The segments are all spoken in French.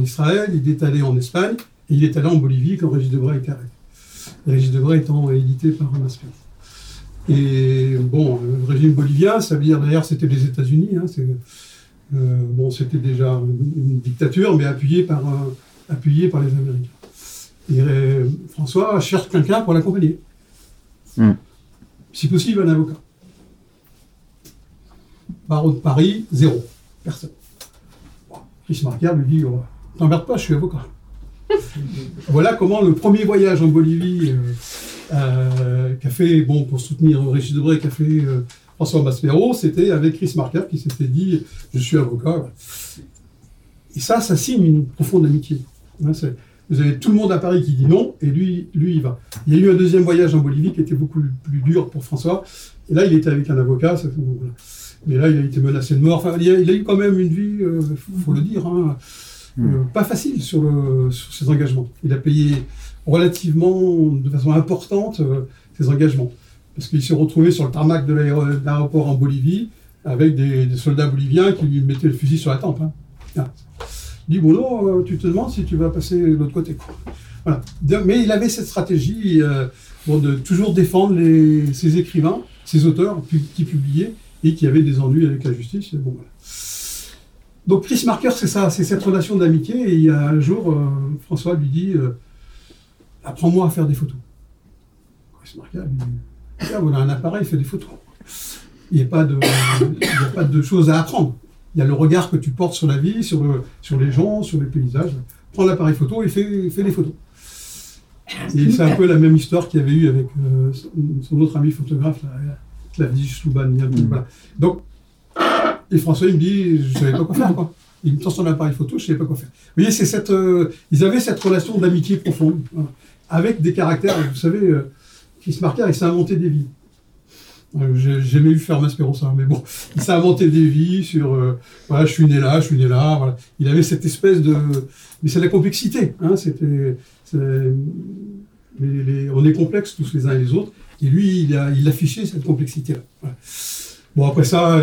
Israël, il est allé en Espagne, et il est allé en Bolivie quand Régis Debray était arrêté. Régis Debray étant édité par Maspero. Et bon, le régime bolivien, ça veut dire d'ailleurs c'était les États-Unis, hein, c'était déjà une dictature, mais appuyée par les Américains. Et François cherche quelqu'un pour l'accompagner. Si possible, un avocat. Barreau de Paris, 0. Personne. Chris Marker lui dit t'emmerdes pas, je suis avocat. Voilà comment le premier voyage en Bolivie qu'a fait, pour soutenir Régis Debray, qu'a fait François Maspero, c'était avec Chris Marker qui s'était dit je suis avocat. Et ça signe une profonde amitié. Vous avez tout le monde à Paris qui dit non, et lui il va. Il y a eu un deuxième voyage en Bolivie qui était beaucoup plus dur pour François, et là il était avec un avocat, voilà. Mais là il a été menacé de mort. Enfin, il a eu quand même une vie, faut le dire, pas facile sur ses engagements. Il a payé relativement, de façon importante, ses engagements. Parce qu'il s'est retrouvé sur le tarmac de l'aéroport en Bolivie, avec des soldats boliviens qui lui mettaient le fusil sur la tempe. Il dit, tu te demandes si tu vas passer de l'autre côté. Voilà. Mais il avait cette stratégie de toujours défendre ses écrivains, ses auteurs qui publiaient et qui avaient des ennuis avec la justice. Voilà. Donc Chris Marker, c'est ça, c'est cette relation d'amitié. Et il y a un jour, François lui dit, apprends-moi à faire des photos. Chris Marker lui dit, voilà un appareil, fait des photos. Il n'y a pas de choses à apprendre. Il y a le regard que tu portes sur la vie, sur les gens, sur les paysages. Prends l'appareil photo et fais des photos. Et c'est un peu la même histoire qu'il y avait eu avec son autre ami photographe, Clavius Sluban. Voilà. Donc, et François, il me dit, je ne savais pas quoi faire, quoi. Il me tend son appareil photo, je ne savais pas quoi faire. Vous voyez, ils avaient cette relation d'amitié profonde, avec des caractères. Vous savez, Chris Marker, il s'est inventé des vies. J'ai jamais vu faire Maspero ça, mais bon, il s'est inventé des vies sur je suis né là, voilà. Il avait cette espèce de... Mais c'est la complexité, on est complexes tous les uns et les autres, et lui, il affichait cette complexité-là. Voilà. Bon, après ça,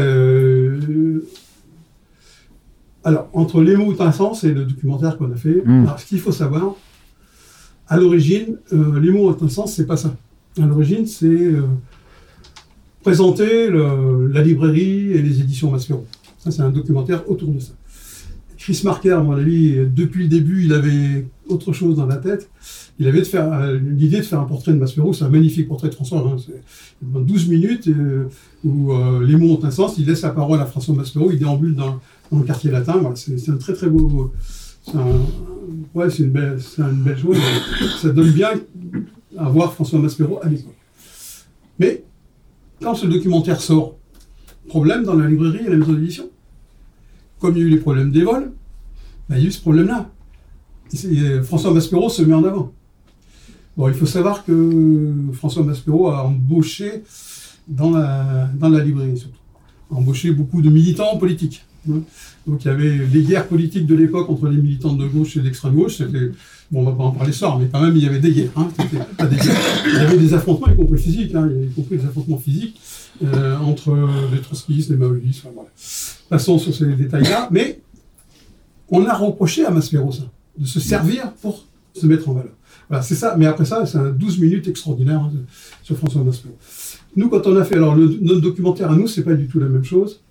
alors, entre Les mots ont un sens et le documentaire qu'on a fait, alors, ce qu'il faut savoir, à l'origine, Les mots ont un sens, c'est pas ça. À l'origine, c'est... présenter la librairie et les éditions Maspero. Ça, c'est un documentaire autour de ça. Chris Marker, à mon avis, depuis le début, il avait autre chose dans la tête. Il avait l'idée de faire un portrait de Maspero. C'est un magnifique portrait de François. C'est 12 minutes où Les mots ont un sens. Il laisse la parole à François Maspero. Il déambule dans le quartier latin. Voilà, c'est un très très beau... c'est une belle chose. Ça donne bien à voir François Maspero à l'époque. Mais quand ce documentaire sort, problème dans la librairie et la maison d'édition. Comme il y a eu les problèmes des vols, il y a eu ce problème-là. François Maspero se met en avant. Bon, il faut savoir que François Maspero a embauché dans la librairie surtout. A embauché beaucoup de militants politiques. Donc il y avait les guerres politiques de l'époque entre les militants de gauche et d'extrême gauche. On va pas en parler ce soir, mais quand même il y avait des guerres. Pas des guerres. Il y avait des affrontements, y compris physiques, y compris des affrontements physiques entre les trotskistes, les maoïstes. Voilà. Passons sur ces détails-là, mais on a reproché à Maspero ça, de se servir pour se mettre en valeur. Voilà, c'est ça. Mais après ça, c'est un 12 minutes extraordinaire sur François Maspero. Nous, quand on a fait notre documentaire à nous, c'est pas du tout la même chose.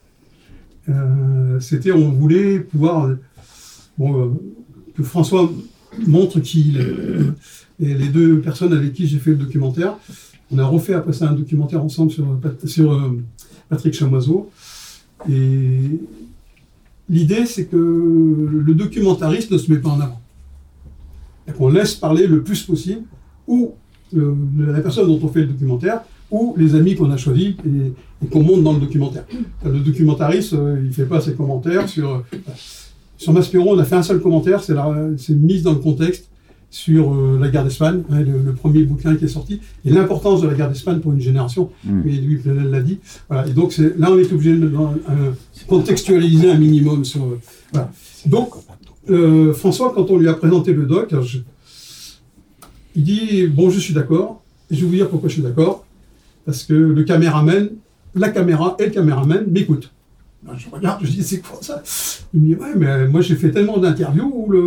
On voulait pouvoir que François montre qui il est. Et les deux personnes avec qui j'ai fait le documentaire, on a refait après ça un documentaire ensemble sur Patrick Chamoiseau. Et l'idée, c'est que le documentariste ne se met pas en avant. Et qu'on laisse parler le plus possible, ou la personne dont on fait le documentaire, ou les amis qu'on a choisis et qu'on monte dans le documentaire. Le documentariste, il ne fait pas ses commentaires sur Maspero. On a fait un seul commentaire, c'est mise dans le contexte sur la guerre d'Espagne, le premier bouquin qui est sorti, et l'importance de la guerre d'Espagne pour une génération. Et lui, Planel l'a dit. Voilà. Et donc là, on est obligé de contextualiser un minimum sur. Voilà. Donc, François, quand on lui a présenté le doc, il dit bon, je suis d'accord. Et je vais vous dire pourquoi je suis d'accord. Parce que la caméra et le caméraman m'écoutent. Je regarde, je dis, c'est quoi ça? Il me dit, ouais, mais moi j'ai fait tellement d'interviews où